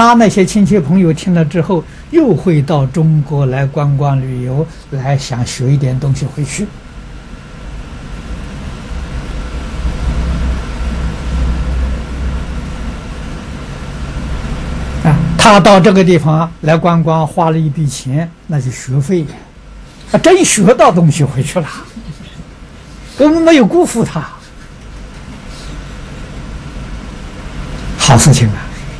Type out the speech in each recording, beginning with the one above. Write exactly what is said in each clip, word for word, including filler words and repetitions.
他那些亲戚朋友听了之后，又会到中国来观光旅游，来想学一点东西回去。啊，他到这个地方来观光，花了一笔钱，那就学费，啊，真学到东西回去了。我们没有辜负他，好事情啊！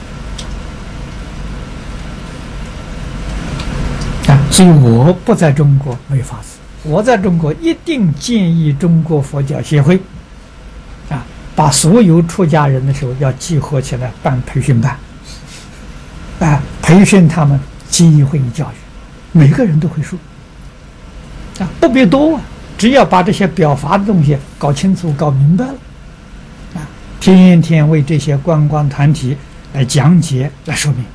啊，所以我不在中国没法子，我在中国一定建议中国佛教协会啊，把所有出家人的时候要集合起来办培训班，啊，培训他们机会教育，每个人都会说，啊，不必多啊。只要把这些表法的东西搞清楚、搞明白了，啊，天天为这些观光团体来讲解、来说明，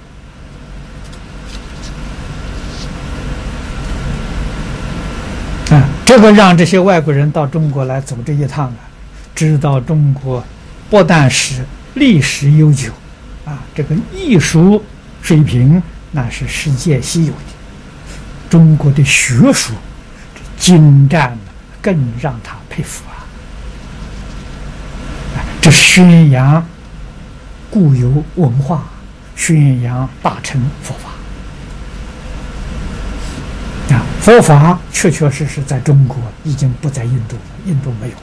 啊，这个让这些外国人到中国来走这一趟啊，知道中国不但是历史悠久，啊，这个艺术水平那是世界稀有的，中国的学术精湛。更让他佩服啊！这宣扬固有文化，宣扬大乘佛法啊！佛法确确实实在中国已经不在印度了，印度没有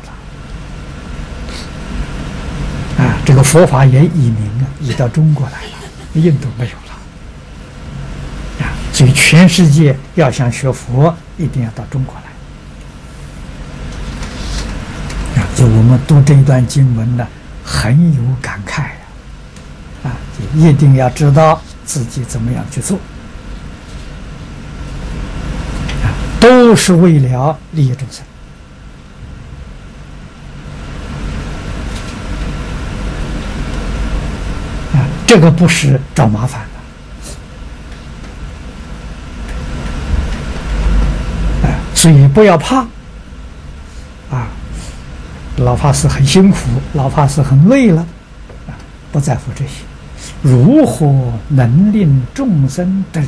了啊！这个佛法也移民啊，移到中国来了，印度没有了啊！所以全世界要想学佛，一定要到中国来。就我们读这一段经文呢，很有感慨呀，啊，就一定要知道自己怎么样去做，啊，都是为了利益众生，啊，这个不是找麻烦的，啊，所以不要怕。老法师很辛苦，老法师很累了，啊，不在乎这些，如何能令众生得利？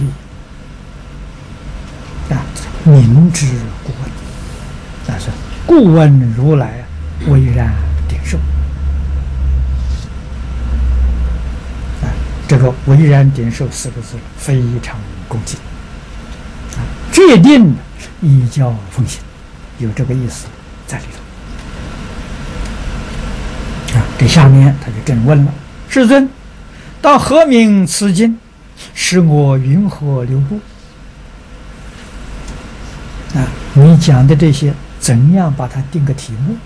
啊，明知故问，但是故问如来巍然顶受。啊，这个巍然顶受四个字非常恭敬，啊，决定依教奉行，有这个意思在里头。这下面他就正问了：世尊，当何名此经？使我云何流布？啊，你讲的这些，怎样把它定个题目？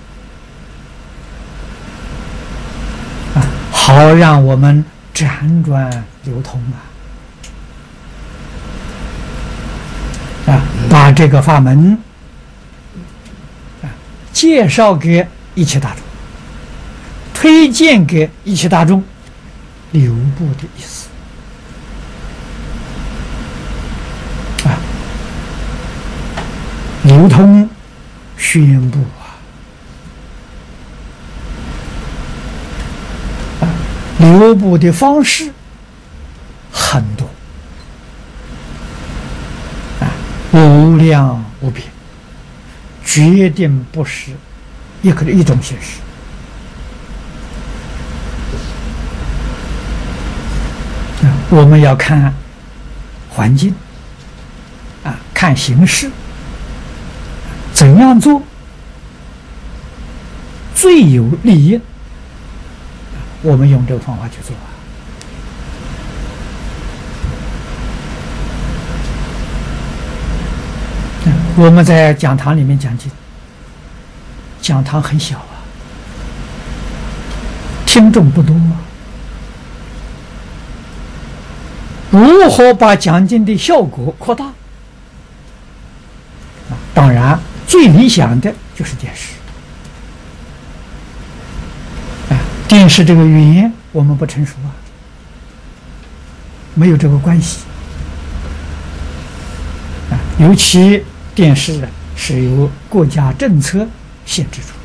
啊，好让我们辗转流通啊！啊，把这个法门啊介绍给一切大众。推荐给一切大众，流布的意思啊，流通宣布啊，啊，流布的方式很多啊，无量无边，决定不是一个一种形式。我们要看环境啊，看形势，怎样做最有利益，我们用这个方法去做啊。我们在讲堂里面讲经，讲堂很小啊，听众不多啊。如何把讲经的效果扩大？啊，当然最理想的就是电视。啊，电视这个语言我们不成熟啊，没有这个关系。啊，尤其电视是由国家政策限制住。